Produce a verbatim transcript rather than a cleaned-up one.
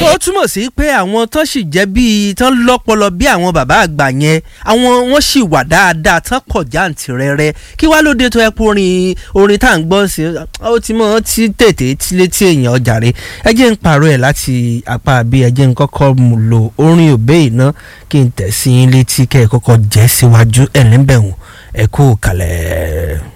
ó túmọ̀ sí pé àwọn tán sì jẹ́ bíi tán lọ́pọlọ bí àwọn bàbá àgbà yẹn àwọn wọ́n sì wà dáadáa tán pọ̀ jàǹtìrẹrẹ kí wá lóde tó ẹ pé orin orin tá à ń gbọ́ sí ó ti mọ̀ ti tètè tí létí èèyàn ọjà rẹ̀ ẹ jẹ́ ń pààrọ̀ ẹ̀ láti apá bí ẹ jẹ́ ń kọ́kọ́ mú lo orin òbẹ́ iná kí n tẹ̀ sí yín létí kẹ́ ẹ kọ́kọ́ jẹ́ síwájú ẹ̀ níbẹ̀ wọ̀n ẹ kú kalẹ̀.